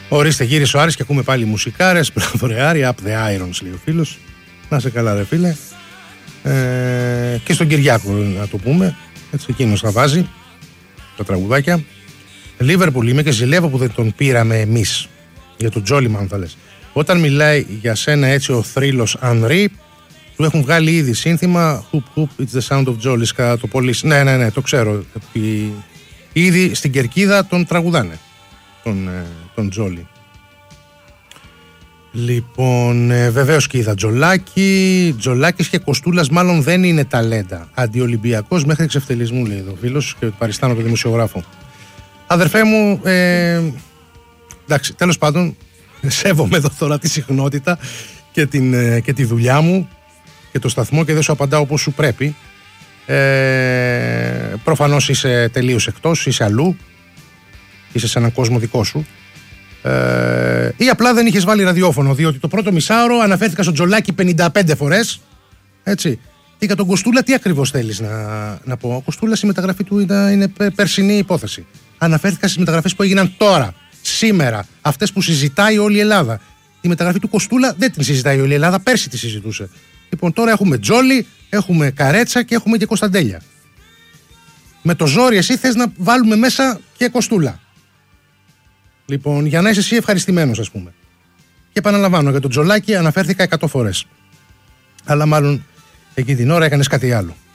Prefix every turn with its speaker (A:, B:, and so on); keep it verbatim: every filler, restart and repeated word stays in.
A: Ορίστε, γύρισε ο Άρης και ακούμε πάλι μουσικάρες. Μπράβο ρε Άρη, up the irons λέει ο φίλος. Να σε καλά ρε φίλε. Ε, και στον Κυριάκο να το πούμε. Έτσι εκείνος θα βάζει τα τραγουδάκια. Λίβερπουλ, είμαι και ζηλεύω που δεν τον πήραμε εμείς. Για τον Τζόλιμαν θα λες. Όταν μιλάει για σένα έτσι ο θρύλος Ανρί, του έχουν βγάλει ήδη σύνθημα Hoop Hoop, it's the sound of Jolly, κατά το πολύ. Ναι, ναι, ναι, το ξέρω. Ήδη στην Κερκίδα τον τραγουδάνε. Τον, τον Τζόλι. Λοιπόν, ε, βεβαίως και είδα Τζολάκη. Τζολάκης και Κοστούλας μάλλον δεν είναι ταλέντα. Αντιολυμπιακός μέχρι εξευτελισμού, λέει εδώ ο φίλος, και παριστάνω το δημοσιογράφο. Αδερφέ μου, ε, εντάξει, τέλος πάντων, σέβομαι εδώ τώρα τη συχνότητα και, την, ε, και τη δουλειά μου και το σταθμό και δεν σου απαντάω όπως σου πρέπει. Ε, προφανώς είσαι τελείως εκτός, είσαι αλλού, είσαι σε έναν κόσμο δικό σου. Ε, ή απλά δεν είχες βάλει ραδιόφωνο, διότι το πρώτο μισάωρο αναφέρθηκα στο Τζολάκι πενήντα πέντε φορές. Έτσι. Και για τον Κοστούλα, τι ακριβώς θέλεις να, να πω? Ο Κοστούλας, η μεταγραφή του είναι, είναι περσινή υπόθεση. Αναφέρθηκα στις μεταγραφές που έγιναν τώρα, σήμερα, αυτές που συζητάει όλη η Ελλάδα. Τη μεταγραφή του Κοστούλα δεν την συζητάει όλη η Ελλάδα, πέρσι τη συζητούσε. Λοιπόν, τώρα έχουμε Τζόλι, έχουμε Καρέτσα και έχουμε και Κωνσταντέλια. Με το ζόρι, εσύ θες να βάλουμε μέσα και Κοστούλα. Λοιπόν, για να είσαι εσύ ευχαριστημένος, ας πούμε. Και επαναλαμβάνω, για τον Τζολάκι αναφέρθηκα εκατό φορές. Αλλά μάλλον εκεί την ώρα έκανες κάτι άλλο.